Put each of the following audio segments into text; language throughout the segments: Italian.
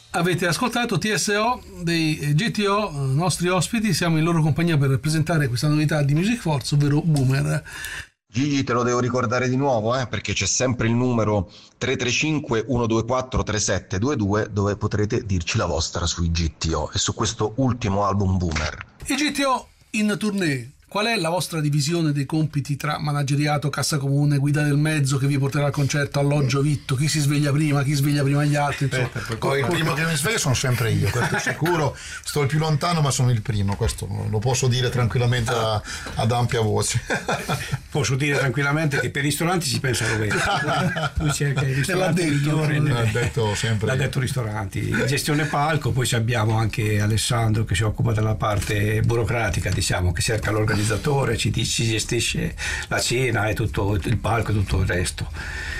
Avete ascoltato TSO dei GTO, nostri ospiti, siamo in loro compagnia per presentare questa novità di Music Force, ovvero Boomer. Gigi, te lo devo ricordare di nuovo, perché c'è sempre il numero 335 124 3722 dove potrete dirci la vostra sui GTO e su questo ultimo album Boomer. I GTO in tournée. Qual è la vostra divisione dei compiti tra manageriato, cassa comune, guida del mezzo che vi porterà al concerto, alloggio, vitto, chi si sveglia prima gli altri? Poi il primo che mi sveglia sono sempre io, questo è sicuro. Sto il più lontano ma sono il primo, questo lo posso dire tranquillamente ad ampia voce. Posso dire tranquillamente che per i ristoranti si pensa Roberto. Lui cerca i ristoranti migliori. L'ha detto ristoranti. Gestione palco, poi abbiamo anche Alessandro che si occupa della parte burocratica, diciamo, che cerca l'organizzazione, ci gestisce la cena e tutto il palco e tutto il resto.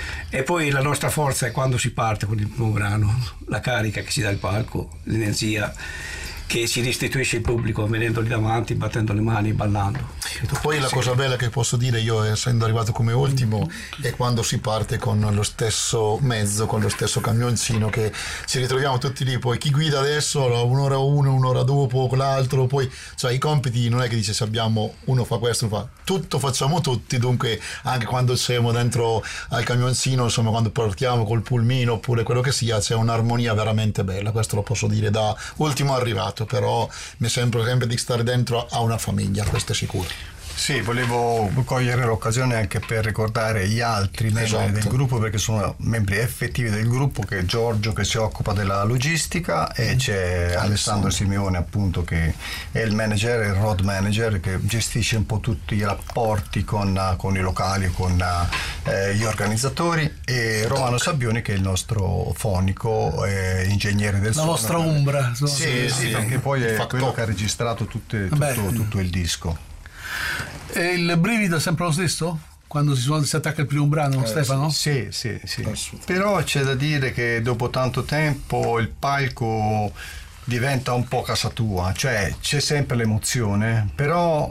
E poi la nostra forza è quando si parte con il primo brano, la carica che si dà al palco, l'energia che si restituisce il pubblico venendoli davanti, battendo le mani, ballando. Poi la cosa bella che posso dire io, essendo arrivato come ultimo, è quando si parte con lo stesso mezzo, con lo stesso camioncino, che ci ritroviamo tutti lì, poi chi guida adesso, un'ora uno, un'ora dopo l'altro, poi cioè i compiti non è che dice se abbiamo uno fa questo, uno fa tutto, facciamo tutti, dunque anche quando siamo dentro al camioncino, insomma quando partiamo col pulmino oppure quello che sia, c'è un'armonia veramente bella, questo lo posso dire da ultimo arrivato. Però mi sembra sempre di stare dentro a una famiglia, questo è sicuro. Sì, volevo cogliere l'occasione anche per ricordare gli altri membri del gruppo, perché sono membri effettivi del gruppo, che è Giorgio che si occupa della logistica e c'è Alessandro Simeone appunto che è il manager, il road manager, che gestisce un po' tutti i rapporti con i locali, con gli organizzatori, e Romano Sabbioni che è il nostro fonico, ingegnere del suono. La vostra ombra. Sì, perché poi è quello che ha registrato tutto il disco. E il brivido è sempre lo stesso? Quando si attacca il primo brano, Stefano? Sì. Però c'è da dire che dopo tanto tempo il palco diventa un po' casa tua, cioè c'è sempre l'emozione, però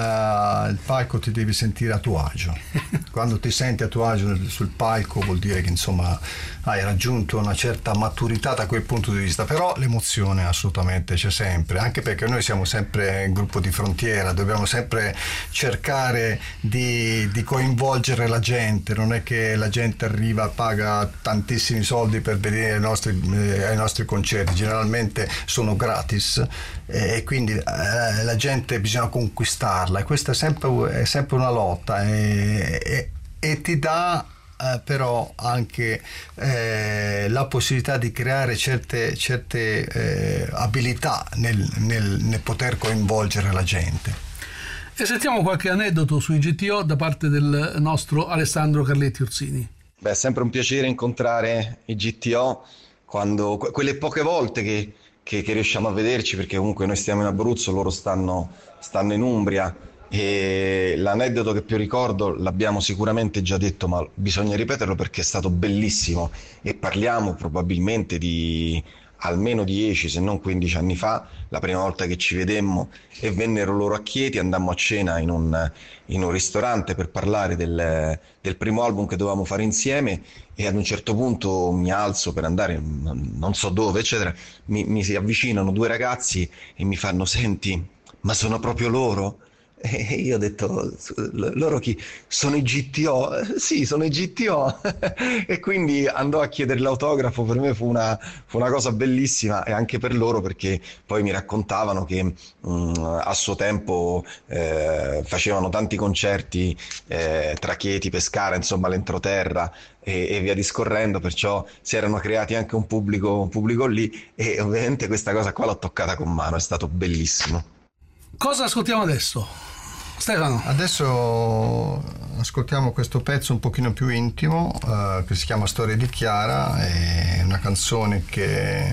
il palco ti devi sentire a tuo agio. Quando ti senti a tuo agio sul palco vuol dire che insomma hai raggiunto una certa maturità da quel punto di vista, però l'emozione assolutamente c'è sempre, anche perché noi siamo sempre un gruppo di frontiera, dobbiamo sempre cercare di coinvolgere la gente, non è che la gente arriva, paga tantissimi soldi per vedere ai nostri concerti, generalmente sono gratis e quindi la gente bisogna conquistarla, e questa è sempre una lotta e ti dà però anche la possibilità di creare certe abilità nel poter coinvolgere la gente. E sentiamo qualche aneddoto sui GTO da parte del nostro Alessandro Carletti Orsini. È sempre un piacere incontrare i GTO quando quelle poche volte che riusciamo a vederci, perché comunque noi stiamo in Abruzzo, loro stanno in Umbria, e l'aneddoto che più ricordo l'abbiamo sicuramente già detto, ma bisogna ripeterlo perché è stato bellissimo, e parliamo probabilmente di almeno 10 se non 15 anni fa, la prima volta che ci vedemmo e vennero loro a Chieti, andammo a cena in un ristorante per parlare del primo album che dovevamo fare insieme, e ad un certo punto mi alzo per andare non so dove eccetera, mi si avvicinano due ragazzi e mi fanno: senti, ma sono proprio loro? E io ho detto: loro chi? Sono i GTO? Sì, sono i GTO. E quindi andò a chiedere l'autografo. Per me fu una cosa bellissima, e anche per loro, perché poi mi raccontavano che a suo tempo facevano tanti concerti tra Chieti, Pescara, insomma l'entroterra e via discorrendo, perciò si erano creati anche un pubblico lì, e ovviamente questa cosa qua l'ho toccata con mano, è stato bellissimo. Cosa ascoltiamo adesso? Stefano. Adesso ascoltiamo questo pezzo un pochino più intimo che si chiama Storia di Chiara, è una canzone che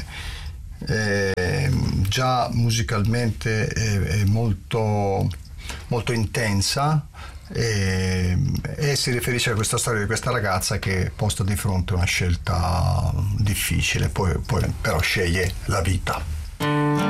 già musicalmente è molto, molto intensa e si riferisce a questa storia di questa ragazza che è posta di fronte a una scelta difficile, poi però sceglie la vita.